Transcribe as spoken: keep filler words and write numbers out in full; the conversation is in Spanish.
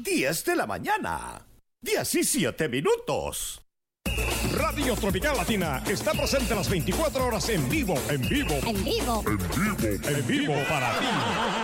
diez de la mañana. diecisiete minutos. Radio Tropical Latina está presente las veinticuatro horas en vivo, en vivo, En vivo. en vivo, en vivo para ti.